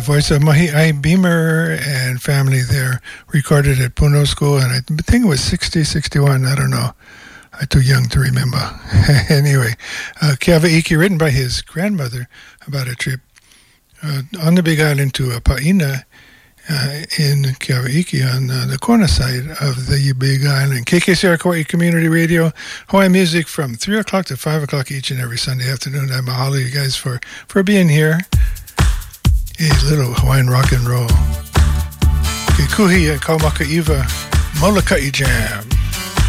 voice of Mahi I. Beamer and family there, recorded at Puno School, and I think it was 60, 61, I don't know. I'm too young to remember. Anyway, Kiawaiki, written by his grandmother about a trip on the Big Island to Paina in Kiawaiki on the corner side of the Big Island. KKCR Kauai Community Radio, Hawaiian music from 3 o'clock to 5 o'clock each and every Sunday afternoon. I mahalo you guys for being here. A little Hawaiian rock and roll. Ke kuhi e kaumaka iwa, Molokai Jam.